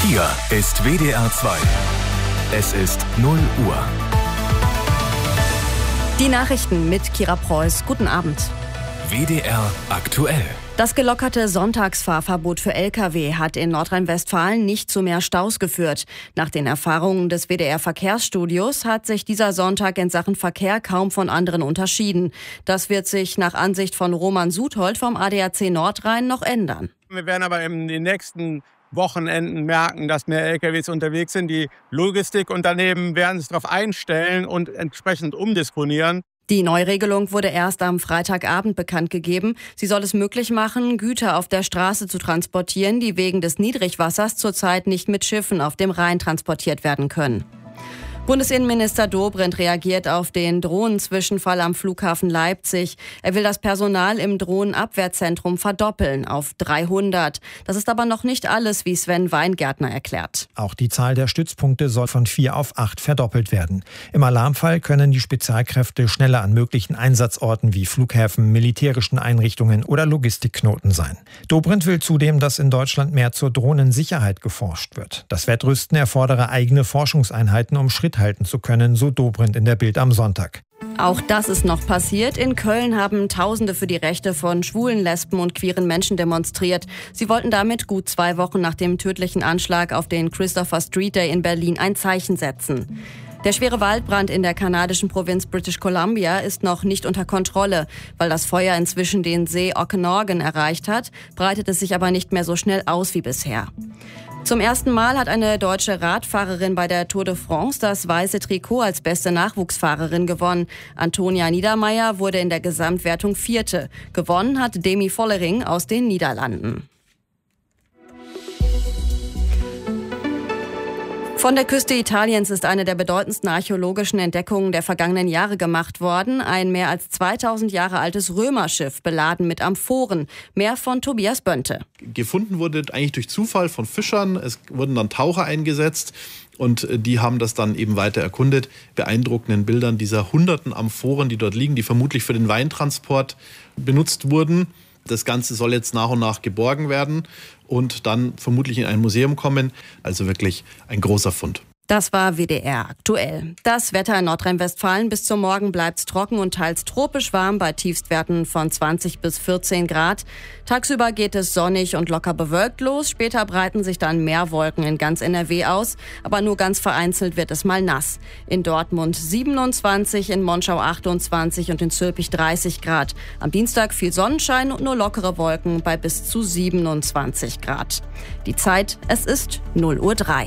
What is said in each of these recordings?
Hier ist WDR 2. Es ist 0 Uhr. Die Nachrichten mit Kira Preuß. Guten Abend. WDR aktuell. Das gelockerte Sonntagsfahrverbot für Lkw hat in Nordrhein-Westfalen nicht zu mehr Staus geführt. Nach den Erfahrungen des WDR-Verkehrsstudios hat sich dieser Sonntag in Sachen Verkehr kaum von anderen unterschieden. Das wird sich nach Ansicht von Roman Suthold vom ADAC Nordrhein noch ändern. Wir werden aber in den nächsten Wochenenden merken, dass mehr LKWs unterwegs sind. Die Logistikunternehmen werden sich darauf einstellen und entsprechend umdisponieren. Die Neuregelung wurde erst am Freitagabend bekannt gegeben. Sie soll es möglich machen, Güter auf der Straße zu transportieren, die wegen des Niedrigwassers zurzeit nicht mit Schiffen auf dem Rhein transportiert werden können. Bundesinnenminister Dobrindt reagiert auf den Drohnenzwischenfall am Flughafen Leipzig. Er will das Personal im Drohnenabwehrzentrum verdoppeln auf 300. Das ist aber noch nicht alles, wie Sven Weingärtner erklärt. Auch die Zahl der Stützpunkte soll von 4 auf 8 verdoppelt werden. Im Alarmfall können die Spezialkräfte schneller an möglichen Einsatzorten wie Flughäfen, militärischen Einrichtungen oder Logistikknoten sein. Dobrindt will zudem, dass in Deutschland mehr zur Drohnensicherheit geforscht wird. Das Wettrüsten erfordere eigene Forschungseinheiten, um Schritt halten zu können, so Dobrindt in der Bild am Sonntag. Auch das ist noch passiert. In Köln haben Tausende für die Rechte von schwulen, Lesben und queeren Menschen demonstriert. Sie wollten damit gut 2 Wochen nach dem tödlichen Anschlag auf den Christopher Street Day in Berlin ein Zeichen setzen. Der schwere Waldbrand in der kanadischen Provinz British Columbia ist noch nicht unter Kontrolle. Weil das Feuer inzwischen den See Okanagan erreicht hat, breitet es sich aber nicht mehr so schnell aus wie bisher. Zum ersten Mal hat eine deutsche Radfahrerin bei der Tour de France das weiße Trikot als beste Nachwuchsfahrerin gewonnen. Antonia Niedermeier wurde in der Gesamtwertung 4. Gewonnen hat Demi Vollering aus den Niederlanden. Von der Küste Italiens ist eine der bedeutendsten archäologischen Entdeckungen der vergangenen Jahre gemacht worden. Ein mehr als 2000 Jahre altes Römerschiff, beladen mit Amphoren. Mehr von Tobias Bönte. Gefunden wurde eigentlich durch Zufall von Fischern. Es wurden dann Taucher eingesetzt und die haben das dann eben weiter erkundet. Beeindruckenden Bildern dieser hunderten Amphoren, die dort liegen, die vermutlich für den Weintransport benutzt wurden. Das Ganze soll jetzt nach und nach geborgen werden und dann vermutlich in ein Museum kommen. Also wirklich ein großer Fund. Das war WDR aktuell. Das Wetter in Nordrhein-Westfalen: bis zum Morgen bleibt's trocken und teils tropisch warm bei Tiefstwerten von 20 bis 14 Grad. Tagsüber geht es sonnig und locker bewölkt los. Später breiten sich dann mehr Wolken in ganz NRW aus. Aber nur ganz vereinzelt wird es mal nass. In Dortmund 27, in Monschau 28 und in Zülpich 30 Grad. Am Dienstag viel Sonnenschein und nur lockere Wolken bei bis zu 27 Grad. Die Zeit: es ist 0:03 Uhr.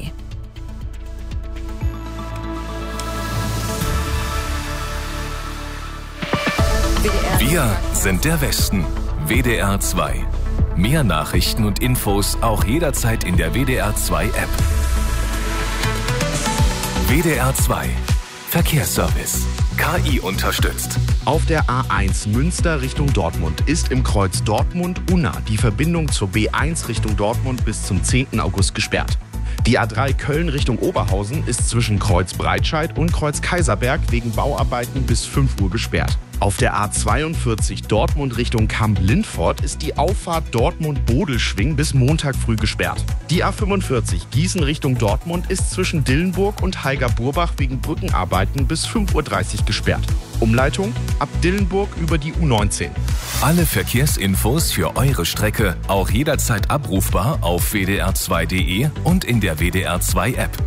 Wir sind der Westen. WDR 2. Mehr Nachrichten und Infos auch jederzeit in der WDR 2 App. WDR 2. Verkehrsservice. KI unterstützt. Auf der A1 Münster Richtung Dortmund ist im Kreuz Dortmund-Unna die Verbindung zur B1 Richtung Dortmund bis zum 10. August gesperrt. Die A3 Köln Richtung Oberhausen ist zwischen Kreuz Breitscheid und Kreuz Kaiserberg wegen Bauarbeiten bis 5 Uhr gesperrt. Auf der A42 Dortmund Richtung Kamp-Lindfort ist die Auffahrt Dortmund-Bodelschwing bis Montag früh gesperrt. Die A45 Gießen Richtung Dortmund ist zwischen Dillenburg und Heiger-Burbach wegen Brückenarbeiten bis 5:30 Uhr gesperrt. Umleitung ab Dillenburg über die U19. Alle Verkehrsinfos für eure Strecke auch jederzeit abrufbar auf wdr2.de und in der WDR 2 App.